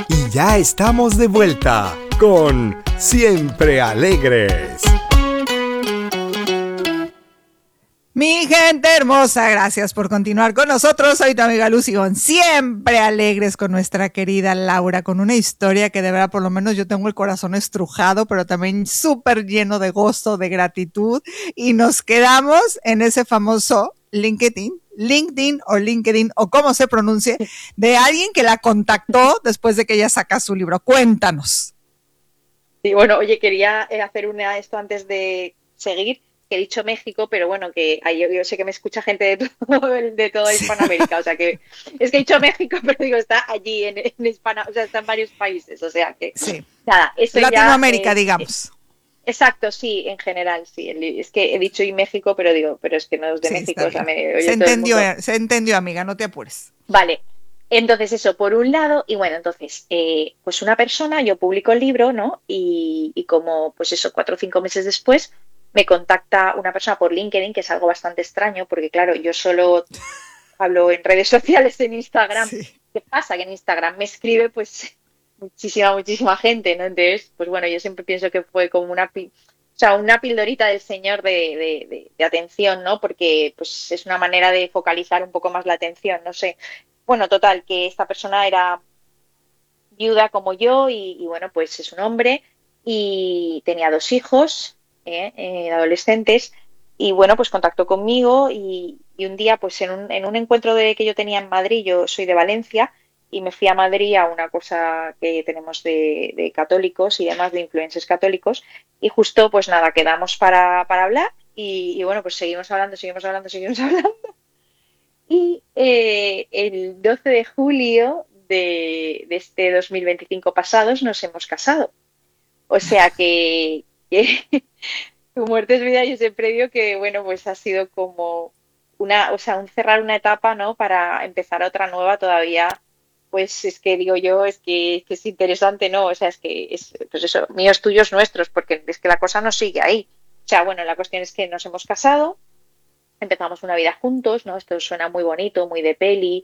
Y ya estamos de vuelta con Siempre Alegres. Mi gente hermosa, gracias por continuar con nosotros. Soy tu amiga Lucy Gon, siempre alegres con nuestra querida Laura, con una historia que de verdad por lo menos yo tengo el corazón estrujado, pero también súper lleno de gozo, de gratitud. Y nos quedamos en ese famoso LinkedIn o como se pronuncie, de alguien que la contactó después de que ella saca su libro. Cuéntanos. Sí, bueno, oye, quería hacer esto antes de seguir, que he dicho México, pero bueno, que yo sé que me escucha gente de de toda Sí. Hispanoamérica, o sea que es que he dicho México, pero digo, está allí en Hispano, o sea, está en varios países, o sea que Sí. nada, eso ya Latinoamérica, digamos. exacto, sí, en general, sí, es que he dicho y México, pero digo, pero es que no es de Sí, México, está o sea, bien. me oye todo el mundo. Se entendió, amiga, no te apures. Vale, entonces eso, por un lado, y bueno, entonces, pues una persona, yo publico el libro, ¿no? Y como, pues eso, 4 o 5 meses después, me contacta una persona por LinkedIn, que es algo bastante extraño, porque claro, yo solo hablo en redes sociales, en Instagram. Sí. ¿Qué pasa? Que en Instagram me escribe, pues, muchísima gente, ¿no? Entonces, pues bueno, yo siempre pienso que fue como o sea, una pildorita del Señor de atención, ¿no? Porque, pues, es una manera de focalizar un poco más la atención, no sé. Bueno, total, que esta persona era viuda como yo y bueno, pues es un hombre y tenía 2 hijos, adolescentes, y bueno, pues contactó conmigo y un día, pues en un encuentro que yo tenía en Madrid, yo soy de Valencia, y me fui a Madrid a una cosa que tenemos de católicos y demás, de influencers católicos, y justo, pues nada, quedamos para hablar y bueno, pues seguimos hablando. Y el 12 de julio de este 2025 pasados nos hemos casado. O sea que tu muerte es vida, yo siempre digo que, bueno, pues ha sido como o sea, un cerrar una etapa, ¿no? Para empezar otra nueva todavía. Pues es que digo yo, es que es interesante, ¿no? O sea, es que es, pues eso, míos, tuyos, nuestros, porque es que la cosa no sigue ahí. O sea, bueno, la cuestión es que nos hemos casado, empezamos una vida juntos, ¿no? Esto suena muy bonito, muy de peli,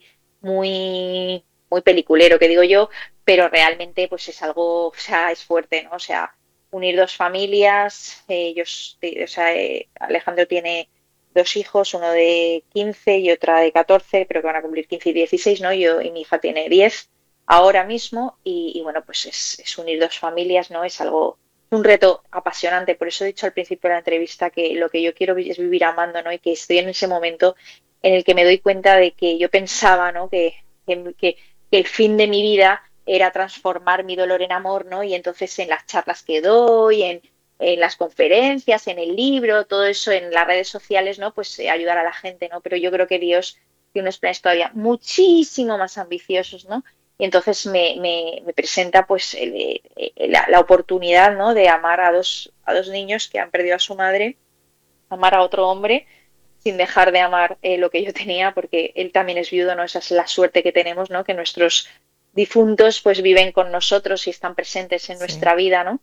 muy peliculero, que digo yo, pero realmente pues es algo, o sea, es fuerte, ¿no? O sea, unir 2 familias, o sea, Alejandro tiene 2 hijos, uno de 15 y otra de 14, pero que van a cumplir 15 y 16, ¿no? Yo y mi hija tiene 10 ahora mismo y bueno, pues es unir 2 familias, ¿no? Es algo un reto apasionante. Por eso he dicho al principio de la entrevista que lo que yo quiero es vivir amando, ¿no? Y que estoy en ese momento en el que me doy cuenta de que yo pensaba, ¿no? Que el fin de mi vida era transformar mi dolor en amor, ¿no? Y entonces en las charlas que doy, en las conferencias, en el libro, todo eso, en las redes sociales, ¿no? Pues ayudar a la gente, ¿no? Pero yo creo que Dios tiene unos planes todavía muchísimo más ambiciosos, ¿no? Y entonces me presenta pues la oportunidad, ¿no? De amar a dos niños que han perdido a su madre, amar a otro hombre sin dejar de amar lo que yo tenía, porque él también es viudo, ¿no? Esa es la suerte que tenemos, ¿no? Que nuestros difuntos pues viven con nosotros y están presentes en Sí. nuestra vida, ¿no?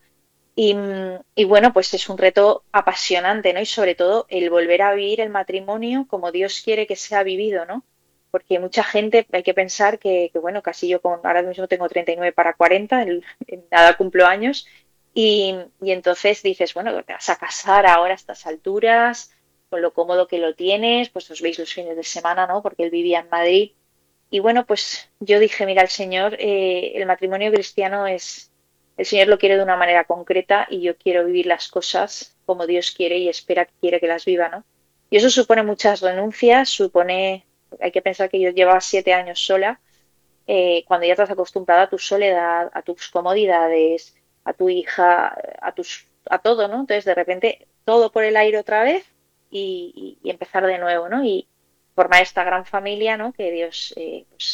Y bueno, pues es un reto apasionante, ¿no? Y sobre todo el volver a vivir el matrimonio como Dios quiere que sea vivido, ¿no? Porque mucha gente, hay que pensar que bueno, casi yo ahora mismo tengo 39 para 40, en nada cumplo años, y entonces dices, bueno, te vas a casar ahora a estas alturas, con lo cómodo que lo tienes, pues os veis los fines de semana, ¿no? Porque él vivía en Madrid. Y bueno, pues yo dije, mira, el Señor, el matrimonio cristiano el Señor lo quiere de una manera concreta y yo quiero vivir las cosas como Dios quiere y quiere que las viva, ¿no? Y eso supone muchas renuncias, hay que pensar que yo llevaba 7 años sola, cuando ya estás acostumbrada a tu soledad, a tus comodidades, a tu hija, a todo, ¿no? Entonces de repente todo por el aire otra vez y empezar de nuevo, ¿no? Y formar esta gran familia, ¿no? Que Dios pues,